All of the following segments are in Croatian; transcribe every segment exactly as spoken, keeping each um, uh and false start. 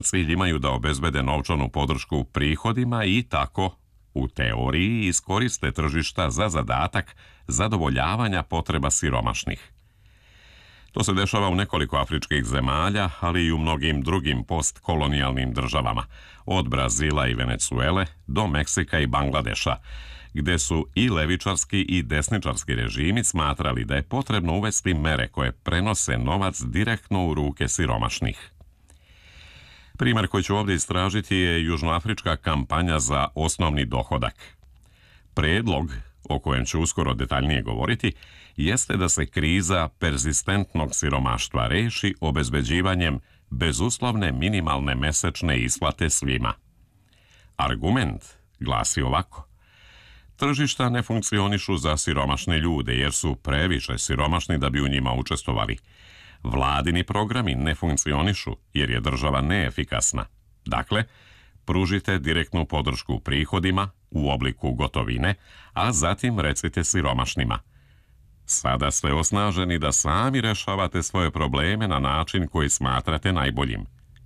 Cilj imaju da obezbede novčanu podršku prihodima i tako, u teoriji, iskoriste tržišta za zadatak zadovoljavanja potreba siromašnih. To se dešava u nekoliko afričkih zemalja, ali i u mnogim drugim postkolonijalnim državama, od Brazila i Venecuele do Meksika i Bangladeša, gde su i levičarski i desničarski režimi smatrali da je potrebno uvesti mere koje prenose novac direktno u ruke siromašnih. Primer koji ću ovdje istražiti je južnoafrička kampanja za osnovni dohodak. Predlog, o kojem ću uskoro detaljnije govoriti, jeste da se kriza perzistentnog siromaštva reši obezbeđivanjem bezuslovne minimalne mesečne isplate svima. Argument glasi ovako: tržišta ne funkcionišu za siromašne ljude jer su previše siromašni da bi u njima učestvovali. Vladini programi ne funkcionišu jer je država neefikasna. Dakle, pružite direktnu podršku prihodima u obliku gotovine, a zatim recite siromašnima: sada ste osnaženi da sami rešavate svoje probleme na način koji smatrate najboljim.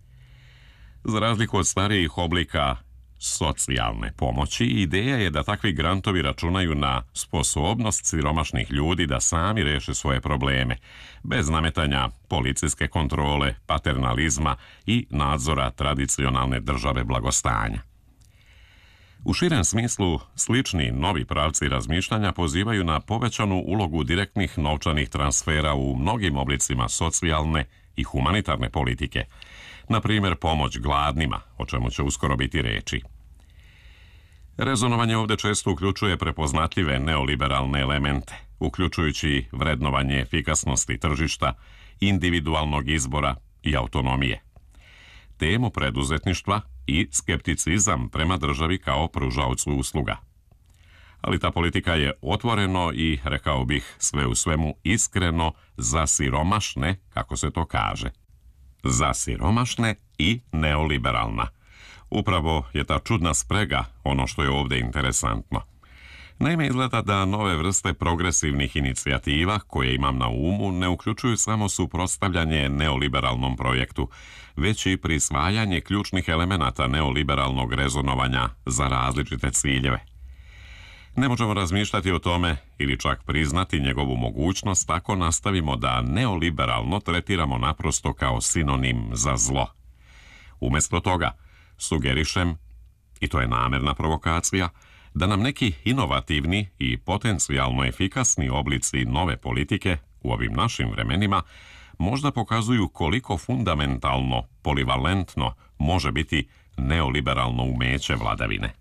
Za razliku od starijih oblika socijalne pomoći, ideja je da takvi grantovi računaju na sposobnost siromašnih ljudi da sami reše svoje probleme, bez nametanja policijske kontrole, paternalizma i nadzora tradicionalne države blagostanja. U širem smislu, slični novi pravci razmišljanja pozivaju na povećanu ulogu direktnih novčanih transfera u mnogim oblicima socijalne i humanitarne politike, na primjer pomoć gladnima, o čemu će uskoro biti reči. Rezonovanje ovdje često uključuje prepoznatljive neoliberalne elemente, uključujući vrednovanje efikasnosti tržišta, individualnog izbora i autonomije, temu preduzetništva i skepticizam prema državi kao pružaocu usluga. Ali ta politika je otvoreno i, rekao bih, sve u svemu iskreno za siromašne, kako se to kaže. Za siromašne i neoliberalna. Upravo je ta čudna sprega ono što je ovdje interesantno. Naime, izgleda da nove vrste progresivnih inicijativa, koje imam na umu, ne uključuju samo suprotstavljanje neoliberalnom projektu, već i prisvajanje ključnih elemenata neoliberalnog rezonovanja za različite ciljeve. Ne možemo razmišljati o tome ili čak priznati njegovu mogućnost ako nastavimo da neoliberalno tretiramo naprosto kao sinonim za zlo. Umjesto toga, sugerišem, i to je namerna provokacija, da nam neki inovativni i potencijalno efikasni oblici nove politike u ovim našim vremenima možda pokazuju koliko fundamentalno, polivalentno može biti neoliberalno umeće vladavine.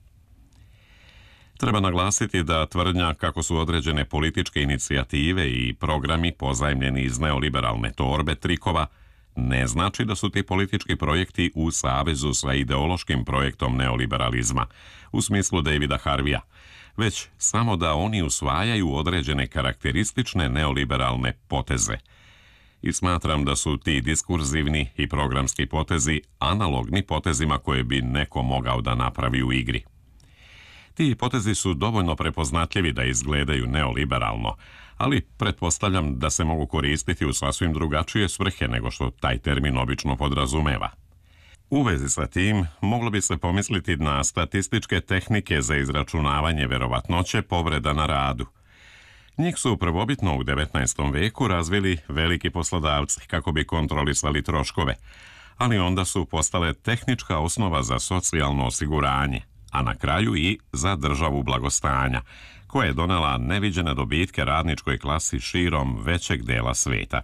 Treba naglasiti da tvrdnja kako su određene političke inicijative i programi pozajmljeni iz neoliberalne torbe trikova ne znači da su ti politički projekti u savezu sa ideološkim projektom neoliberalizma, u smislu Davida Harveya, već samo da oni usvajaju određene karakteristične neoliberalne poteze. I smatram da su ti diskurzivni i programski potezi analogni potezima koje bi neko mogao da napravi u igri. Ti potezi su dovoljno prepoznatljivi da izgledaju neoliberalno, ali pretpostavljam da se mogu koristiti u sasvim drugačije svrhe nego što taj termin obično podrazumeva. U vezi sa tim, moglo bi se pomisliti na statističke tehnike za izračunavanje verovatnoće povreda na radu. Njih su prvobitno u devetnaestom veku razvili veliki poslodavci kako bi kontrolisali troškove, ali onda su postale tehnička osnova za socijalno osiguranje, a na kraju i za državu blagostanja, koja je donela neviđene dobitke radničkoj klasi širom većeg dela sveta.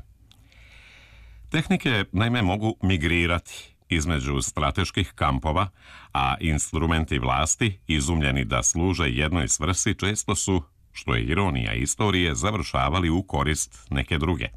Tehnike naime mogu migrirati između strateških kampova, a instrumenti vlasti, izumljeni da služe jednoj svrsi, često su, što je ironija istorije, završavali u korist neke druge.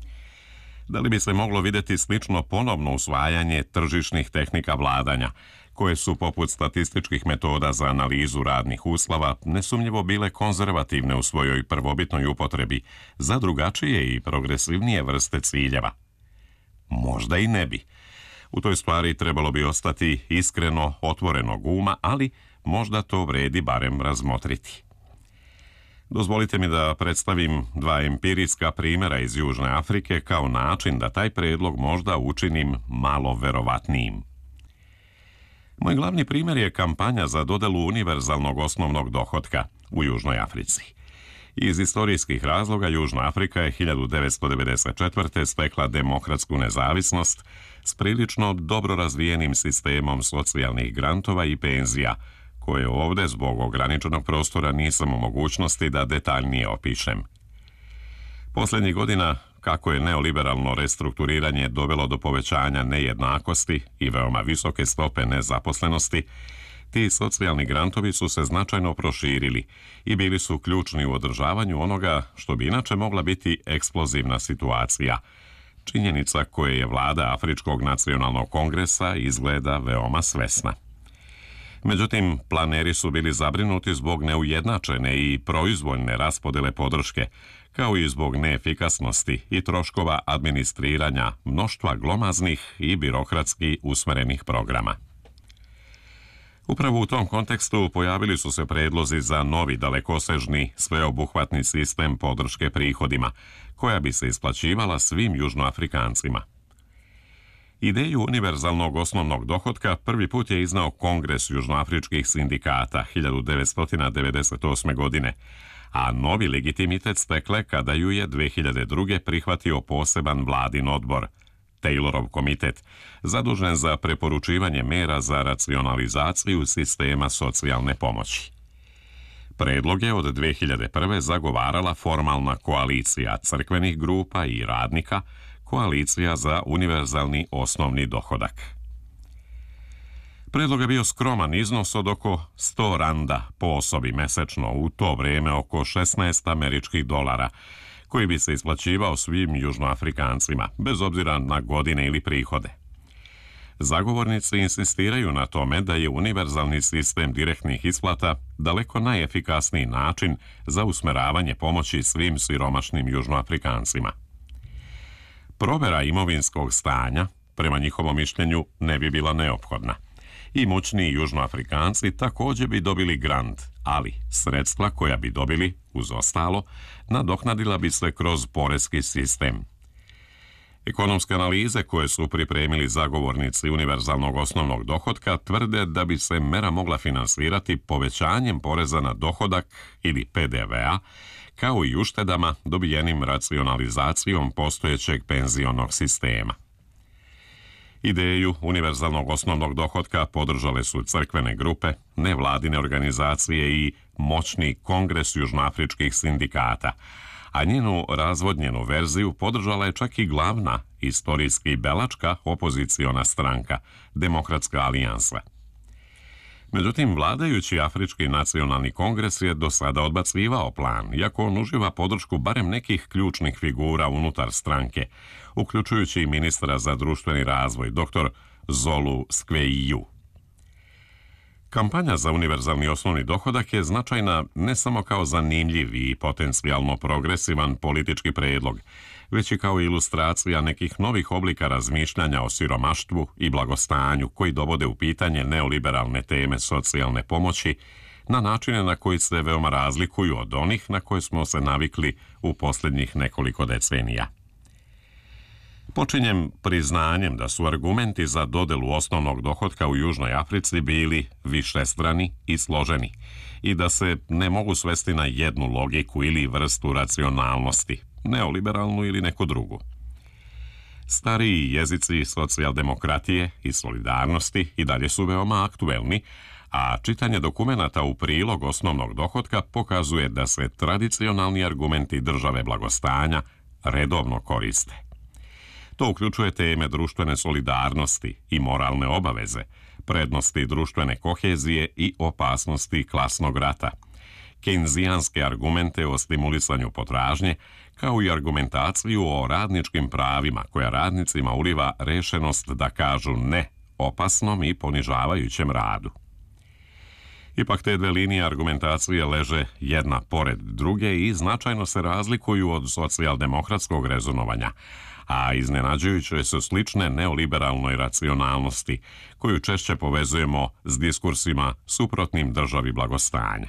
Da li bi se moglo vidjeti slično ponovno usvajanje tržišnih tehnika vladanja, koje su poput statističkih metoda za analizu radnih uslova nesumnjivo bile konzervativne u svojoj prvobitnoj upotrebi za drugačije i progresivnije vrste ciljeva? Možda i ne bi. U toj stvari trebalo bi ostati iskreno otvorenog uma, ali možda to vredi barem razmotriti. Dozvolite mi da predstavim dva empirijska primjera iz Južne Afrike kao način da taj predlog možda učinim malo verovatnijim. Moj glavni primjer je kampanja za dodelu univerzalnog osnovnog dohotka u Južnoj Africi. Iz istorijskih razloga Južna Afrika je hiljadu devetsto devedeset četvrte. stekla demokratsku nezavisnost s prilično dobro razvijenim sistemom socijalnih grantova i penzija, koje ovdje zbog ograničenog prostora nisam u mogućnosti da detaljnije opišem. Posljednjih godina, kako je neoliberalno restrukturiranje dovelo do povećanja nejednakosti i veoma visoke stope nezaposlenosti, ti socijalni grantovi su se značajno proširili i bili su ključni u održavanju onoga što bi inače mogla biti eksplozivna situacija, činjenica koje je vlada Afričkog nacionalnog kongresa izgleda veoma svesna. Međutim, planeri su bili zabrinuti zbog neujednačene i proizvoljne raspodele podrške, kao i zbog neefikasnosti i troškova administriranja mnoštva glomaznih i birokratski usmerenih programa. Upravo u tom kontekstu pojavili su se predlozi za novi dalekosežni, sveobuhvatni sistem podrške prihodima, koja bi se isplaćivala svim južnoafrikancima. Ideju univerzalnog osnovnog dohotka prvi put je iznao Kongres južnoafričkih sindikata hiljadu devetsto devedeset osme. godine, a novi legitimitet stekle kada ju je dve hiljade druge. prihvatio poseban vladin odbor, Taylorov komitet, zadužen za preporučivanje mera za racionalizaciju sistema socijalne pomoći. Predlog je od dve hiljade prve. zagovarala formalna koalicija crkvenih grupa i radnika, Koalicija za univerzalni osnovni dohodak. Predlog je bio skroman iznos od oko sto randa po osobi mesečno, u to vrijeme oko šesnaest američkih dolara, koji bi se isplaćivao svim južnoafrikancima, bez obzira na godine ili prihode. Zagovornici insistiraju na tome da je univerzalni sistem direktnih isplata daleko najefikasniji način za usmeravanje pomoći svim siromašnim južnoafrikancima. Provera imovinskog stanja, prema njihovom mišljenju, ne bi bila neophodna. Imućniji južnoafrikanci također bi dobili grant, ali sredstva koja bi dobili, uz ostalo, nadoknadila bi se kroz poreski sistem. Ekonomske analize koje su pripremili zagovornici univerzalnog osnovnog dohotka tvrde da bi se mera mogla finansirati povećanjem poreza na dohodak ili P D V-a, kao i uštedama dobijenim racionalizacijom postojećeg penzionog sistema. Ideju univerzalnog osnovnog dohotka podržale su crkvene grupe, nevladine organizacije i moćni Kongres južnoafričkih sindikata, a njenu razvodnjenu verziju podržala je čak i glavna, istorijski belačka opoziciona stranka, Demokratska alijansa. Međutim, vladajući Afrički nacionalni kongres je do sada odbacivao plan, iako on uživa podršku barem nekih ključnih figura unutar stranke, uključujući i ministra za društveni razvoj, doktor Zolu Skweyiu. Kampanja za univerzalni osnovni dohodak je značajna ne samo kao zanimljiv i potencijalno progresivan politički predlog, već i kao ilustracija nekih novih oblika razmišljanja o siromaštvu i blagostanju koji dovode u pitanje neoliberalne teme socijalne pomoći na načine na koji se veoma razlikuju od onih na koje smo se navikli u posljednjih nekoliko decenija. Počinjem priznanjem da su argumenti za dodelu osnovnog dohotka u Južnoj Africi bili višestrani i složeni i da se ne mogu svesti na jednu logiku ili vrstu racionalnosti, neoliberalnu ili neku drugu. Stariji jezici socijaldemokratije i solidarnosti i dalje su veoma aktuelni, a čitanje dokumenata u prilog osnovnog dohotka pokazuje da se tradicionalni argumenti države blagostanja redovno koriste. To uključuje teme društvene solidarnosti i moralne obaveze, prednosti društvene kohezije i opasnosti klasnog rata, kejnzijanske argumente o stimulisanju potražnje, kao i argumentaciju o radničkim pravima koja radnicima uliva rešenost da kažu ne opasnom i ponižavajućem radu. Ipak te dve linije argumentacije leže jedna pored druge i značajno se razlikuju od socijaldemokratskog rezonovanja, a iznenađujuće su slične neoliberalnoj racionalnosti, koju češće povezujemo s diskursima suprotnim državi blagostanja.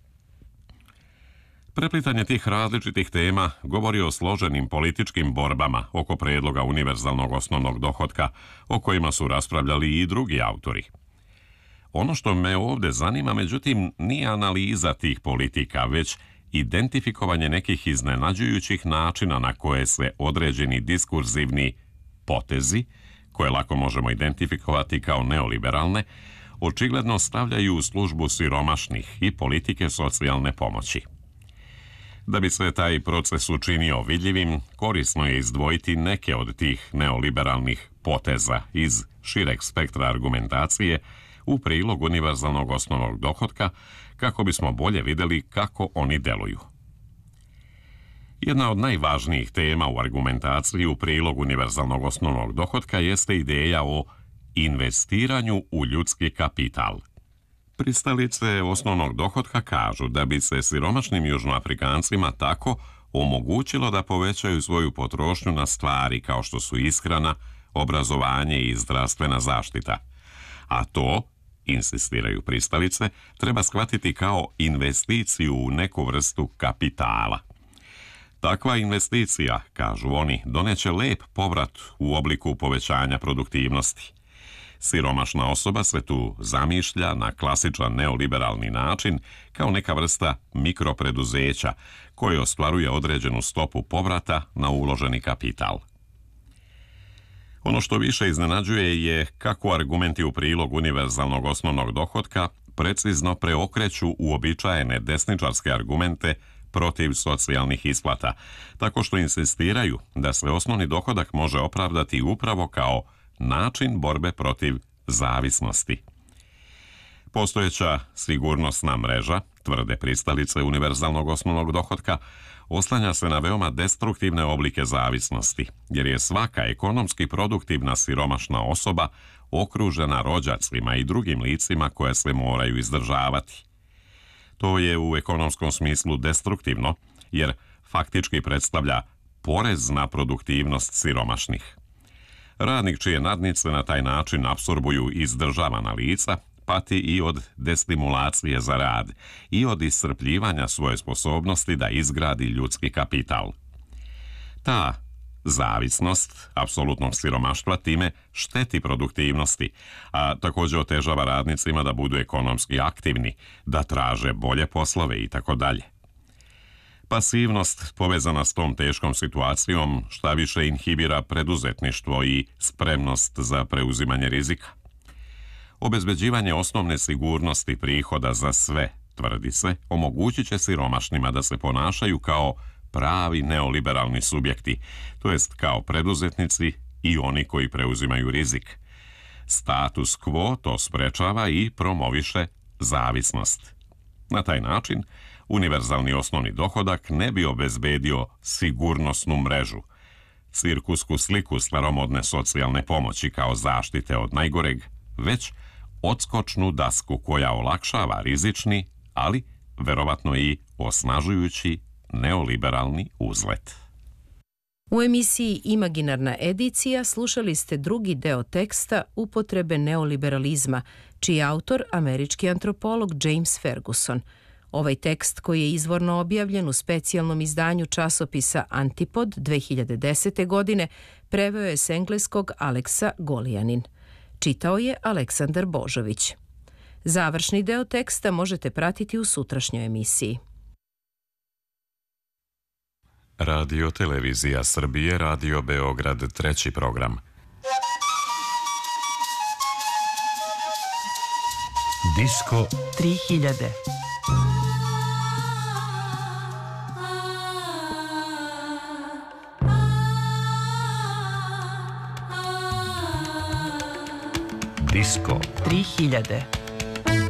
Preplitanje tih različitih tema govori o složenim političkim borbama oko predloga univerzalnog osnovnog dohotka, o kojima su raspravljali i drugi autori. Ono što me ovdje zanima, međutim, nije analiza tih politika, već identifikovanje nekih iznenađujućih načina na koje se određeni diskurzivni potezi, koje lako možemo identifikovati kao neoliberalne, očigledno stavljaju u službu siromašnih i politike socijalne pomoći. Da bi se taj proces učinio vidljivim, korisno je izdvojiti neke od tih neoliberalnih poteza iz šireg spektra argumentacije u prilog univerzalnog osnovnog dohotka, kako bismo bolje vidjeli kako oni deluju. Jedna od najvažnijih tema u argumentaciji u prilog univerzalnog osnovnog dohotka jeste ideja o investiranju u ljudski kapital. Pristalice osnovnog dohotka kažu da bi se siromašnim južnoafrikancima tako omogućilo da povećaju svoju potrošnju na stvari kao što su ishrana, obrazovanje i zdravstvena zaštita. A to, insistiraju pristalice, treba shvatiti kao investiciju u neku vrstu kapitala. Takva investicija, kažu oni, doneće lep povrat u obliku povećanja produktivnosti. Siromašna osoba se tu zamišlja na klasičan neoliberalni način kao neka vrsta mikropreduzeća koje ostvaruje određenu stopu povrata na uloženi kapital. Ono što više iznenađuje je kako argumenti u prilog univerzalnog osnovnog dohotka precizno preokreću uobičajene desničarske argumente protiv socijalnih isplata, tako što insistiraju da se osnovni dohodak može opravdati upravo kao način borbe protiv zavisnosti. Postojeća sigurnosna mreža, tvrde pristalice univerzalnog osnovnog dohotka, oslanja se na veoma destruktivne oblike zavisnosti, jer je svaka ekonomski produktivna siromašna osoba okružena rođacima i drugim licima koje se moraju izdržavati. To je u ekonomskom smislu destruktivno, jer faktički predstavlja porez na produktivnost siromašnih. Radnik čije nadnice na taj način apsorbuju izdržavana lica, pati i od destimulacije za rad i od iscrpljivanja svoje sposobnosti da izgradi ljudski kapital. Ta zavisnost apsolutnog siromaštva time šteti produktivnosti, a također otežava radnicima da budu ekonomski aktivni, da traže bolje poslove i tako dalje. Pasivnost povezana s tom teškom situacijom šta više inhibira preduzetništvo i spremnost za preuzimanje rizika. Obezbeđivanje osnovne sigurnosti prihoda za sve, tvrdi se, omogućit će siromašnima da se ponašaju kao pravi neoliberalni subjekti, to jest kao preduzetnici i oni koji preuzimaju rizik. Status quo to sprečava i promoviše zavisnost. Na taj način, univerzalni osnovni dohodak ne bi obezbedio sigurnosnu mrežu, cirkusku sliku staromodne socijalne pomoći kao zaštite od najgoreg, već odskočnu dasku koja olakšava rizični, ali verovatno i osnažujući neoliberalni uzlet. U emisiji Imaginarna edicija slušali ste drugi deo teksta Upotrebe neoliberalizma, čiji je autor američki antropolog James Ferguson. Ovaj tekst, koji je izvorno objavljen u specijalnom izdanju časopisa Antipod dve hiljade desete. godine, preveo je s engleskog Aleksa Golijanin. Čitao je Aleksandar Božović. Završni deo teksta možete pratiti u sutrašnjoj emisiji. Radio Televizija Srbije, Radio Beograd, treći program. Disko tri hiljade. Disko tri hiljade.